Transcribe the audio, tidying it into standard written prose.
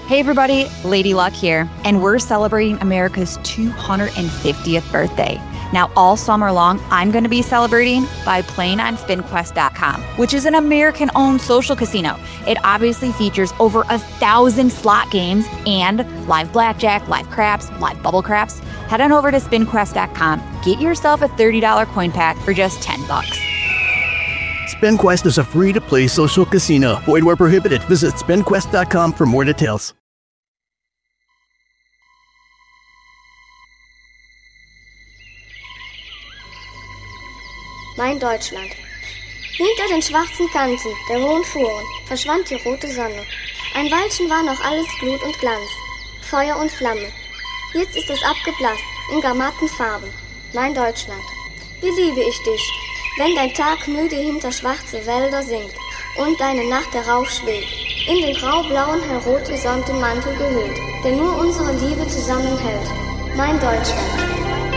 Hey everybody, Lady Luck here, and we're celebrating America's 250th birthday. Now, all summer long, I'm going to be celebrating by playing on SpinQuest.com, which is an American-owned social casino. It obviously features over 1,000 slot games and live blackjack, live craps, live bubble craps. Head on over to SpinQuest.com. Get yourself a $30 coin pack for just $10. SpinQuest is a free-to-play social casino. Void where prohibited. Visit SpinQuest.com for more details. Mein Deutschland. Hinter den schwarzen Kanten der hohen Fuhren verschwand die rote Sonne. Ein Weilchen war noch alles Glut und Glanz, Feuer und Flamme. Jetzt ist es abgeblasst in gar matten Farben. Mein Deutschland. Wie liebe ich dich, wenn dein Tag müde hinter schwarze Wälder sinkt und deine Nacht darauf schwebt, in den grau-blauen, hellrot gesonnten Mantel gehüllt, der nur unsere Liebe zusammenhält. Mein Deutschland.